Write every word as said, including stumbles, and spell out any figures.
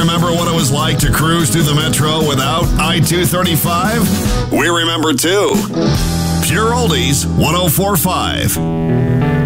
remember what it was like to cruise through the metro without I two thirty-five? We remember too. Pure Oldies, one oh four point five.